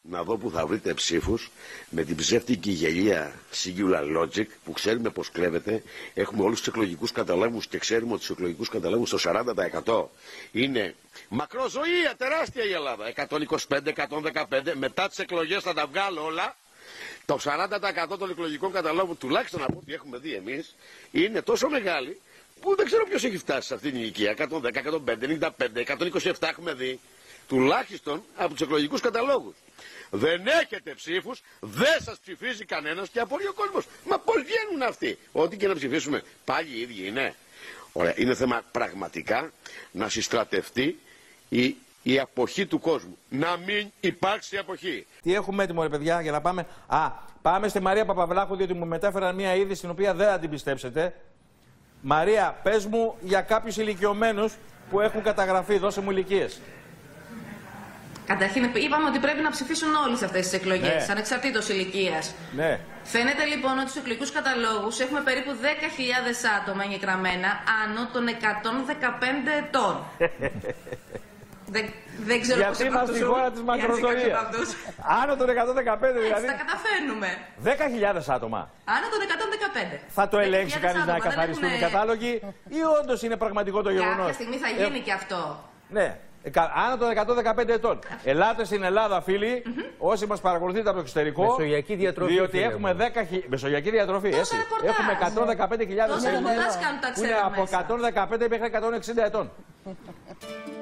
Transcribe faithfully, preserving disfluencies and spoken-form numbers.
να δω που θα βρείτε ψήφους με την ψεύτικη γελία Singular Logic που ξέρουμε πως κλέβεται. Έχουμε όλους τους εκλογικούς καταλόγους και ξέρουμε ότι στους εκλογικούς καταλόγους το σαράντα τοις εκατό είναι μακροζωία, τεράστια η Ελλάδα. εκατόν είκοσι πέντε, εκατόν δεκαπέντε, μετά τις εκλογές θα τα βγάλω όλα. Το σαράντα τοις εκατό των εκλογικών καταλόγων, τουλάχιστον από ό,τι έχουμε δει εμείς, είναι τόσο μεγάλη που δεν ξέρω ποιος έχει φτάσει σε αυτήν την ηλικία. εκατόν δέκα, εκατόν πέντε, ενενήντα πέντε, εκατόν είκοσι επτά έχουμε δει. Τουλάχιστον από τους εκλογικούς καταλόγους. Δεν έχετε ψήφους, δεν σας ψηφίζει κανένας και απορεί ο κόσμος. Μα πώς βγαίνουν αυτοί? Ό,τι και να ψηφίσουμε, πάλι οι ίδιοι είναι. Ωραία, είναι θέμα πραγματικά να συστρατευτεί η, η αποχή του κόσμου. Να μην υπάρξει αποχή. Τι έχουμε έτοιμο, ρε παιδιά, για να πάμε? Α, πάμε στη Μαρία Παπαβλάχου, διότι μου μετέφεραν μια είδηση την οποία δεν θα την πιστέψετε. Μαρία, πες μου για κάποιους ηλικιωμένους που έχουν καταγραφεί, δώσε μου ηλικίες. Καταρχήν, είπαμε ότι πρέπει να ψηφίσουν όλοι σε αυτές τις εκλογές, ναι, ανεξαρτήτως ηλικίας. Ναι. Φαίνεται λοιπόν ότι στους εκλογικούς καταλόγους έχουμε περίπου δέκα χιλιάδες άτομα εγγεγραμμένα άνω των εκατόν δεκαπέντε ετών. δεν, δεν ξέρω γιατί είμαστε στη χώρα της μακροζωίας. Άνω των εκατόν δεκαπέντε δηλαδή. Έτσι, τα καταφέρνουμε. δέκα χιλιάδες άτομα. Άνω των εκατόν δεκαπέντε. Θα το ελέγξει κανείς να καθαριστούν οι κατάλογοι ή όντως είναι πραγματικό το γεγονός? Κάποια στιγμή θα γίνει ε... και αυτό. Ναι. Άνω των εκατόν δεκαπέντε ετών. Ελάτε στην Ελλάδα, φίλοι, mm-hmm. όσοι μας παρακολουθείτε από το εξωτερικό. Μεσογειακή διατροφή. Διότι έχουμε δέκα χιλιάδες. Μεσογειακή διατροφή, έτσι. Έχουμε εκατόν δεκαπέντε χιλιάδες Έλληνες που είναι από εκατόν δεκαπέντε μέχρι εκατόν εξήντα ετών.